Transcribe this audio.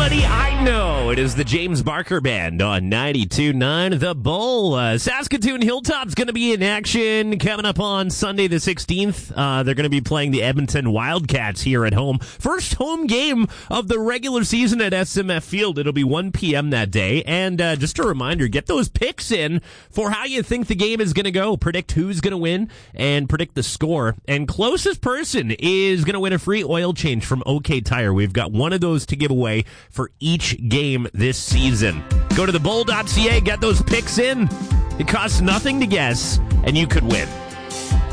Somebody I Know. It is the James Barker Band on 92.9 The Bull. Saskatoon Hilltop's going to be in action coming up on Sunday the 16th. They're going to be playing the Edmonton Wildcats here at home. First home game of the regular season at SMF Field. It'll be 1 p.m. that day. And just a reminder, get those picks in for how you think the game is going to go. Predict who's going to win and predict the score. And closest person is going to win a free oil change from OK Tire. We've got one of those to give away for each game this season. Go to thebull.ca, get those picks in. It costs nothing to guess, and you could win.